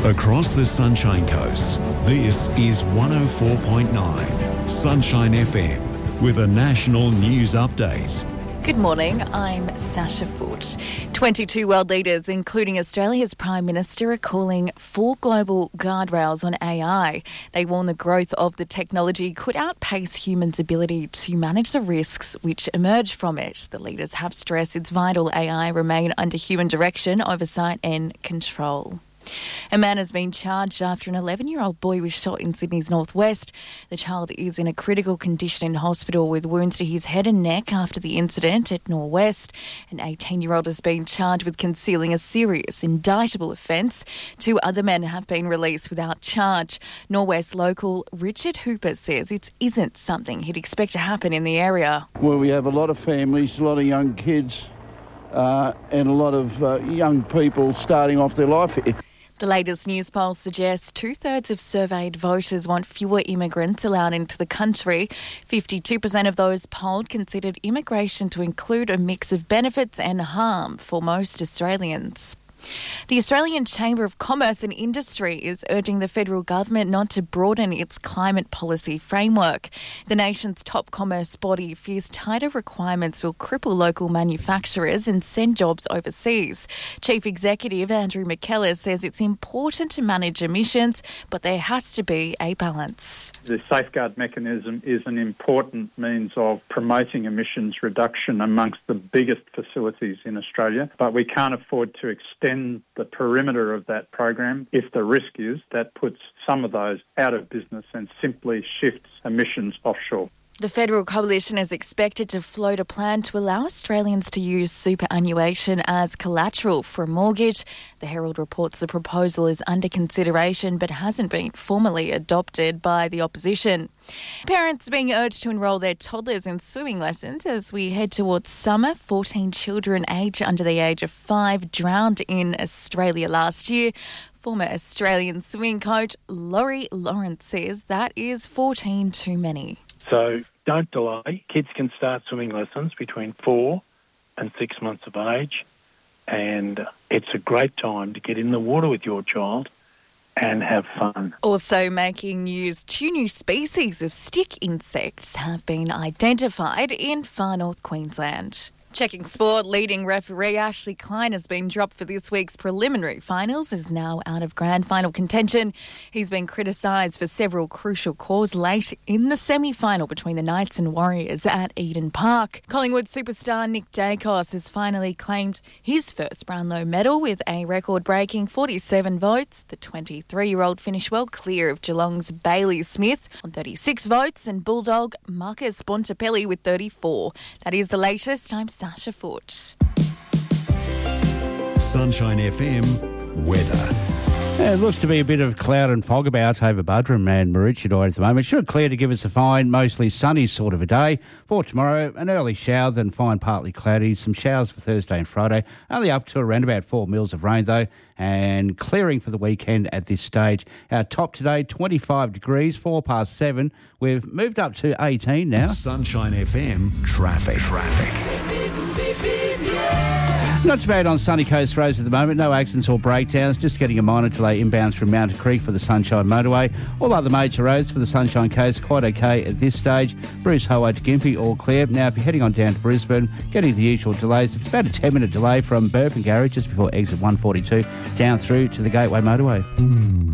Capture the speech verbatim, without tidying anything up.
Across the Sunshine Coast, this is one oh four point nine Sunshine F M with a national news update. Good morning, I'm Sasha Foote. twenty-two world leaders, including Australia's Prime Minister, are calling for global guardrails on A I. They warn the growth of the technology could outpace humans' ability to manage the risks which emerge from it. The leaders have stressed it's vital A I remain under human direction, oversight and control. A man has been charged after an eleven-year-old boy was shot in Sydney's northwest. The child is in a critical condition in hospital with wounds to his head and neck after the incident at Norwest. An eighteen-year-old has been charged with concealing a serious indictable offence. Two other men have been released without charge. Norwest local Richard Hooper says it isn't something he'd expect to happen in the area. Well, we have a lot of families, a lot of young kids uh, and a lot of uh, young people starting off their life here. The latest news poll suggests two-thirds of surveyed voters want fewer immigrants allowed into the country. fifty-two percent of those polled considered immigration to include a mix of benefits and harm for most Australians. The Australian Chamber of Commerce and Industry is urging the federal government not to broaden its climate policy framework. The nation's top commerce body fears tighter requirements will cripple local manufacturers and send jobs overseas. Chief Executive Andrew McKellar says it's important to manage emissions, but there has to be a balance. The safeguard mechanism is an important means of promoting emissions reduction amongst the biggest facilities in Australia, but we can't afford to extend the perimeter of that program if the risk is that puts some of those out of business and simply shifts emissions offshore. The federal coalition is expected to float a plan to allow Australians to use superannuation as collateral for a mortgage. The Herald reports the proposal is under consideration but hasn't been formally adopted by the opposition. Parents are being urged to enrol their toddlers in swimming lessons as we head towards summer. fourteen children aged under the age of five drowned in Australia last year. Former Australian swimming coach Laurie Lawrence says that is fourteen too many. So don't delay. Kids can start swimming lessons between four and six months of age, and it's a great time to get in the water with your child and have fun. Also making news, two new species of stick insects have been identified in far north Queensland. Checking sport, leading referee Ashley Klein has been dropped for this week's preliminary finals, is now out of grand final contention. He's been criticised for several crucial calls late in the semi-final between the Knights and Warriors at Eden Park. Collingwood superstar Nick Dacos has finally claimed his first Brownlow medal with a record-breaking forty-seven votes. The twenty-three-year-old finished well clear of Geelong's Bailey Smith on thirty-six votes and Bulldog Marcus Bontempelli with thirty-four. That is the latest. I'm Sasha Foote. Sunshine F M weather. Yeah, it looks to be a bit of cloud and fog about over Buderim and Maroochydore at the moment. Should clear to give us a fine, mostly sunny sort of a day. For tomorrow, an early shower, then fine, partly cloudy. Some showers for Thursday and Friday. Only up to around about four mils of rain, though, and clearing for the weekend at this stage. Our top today, twenty-five degrees, four past seven. We've moved up to eighteen now. Sunshine F M traffic. Traffic. Not too bad on Sunny Coast roads at the moment. No accidents or breakdowns. Just getting a minor delay inbound from Mountain Creek for the Sunshine Motorway. All other major roads for the Sunshine Coast quite okay at this stage. Bruce Highway to Gympie all clear. Now, if you're heading on down to Brisbane, getting the usual delays. It's about a ten-minute delay from Burpengary just before exit one forty-two down through to the Gateway Motorway.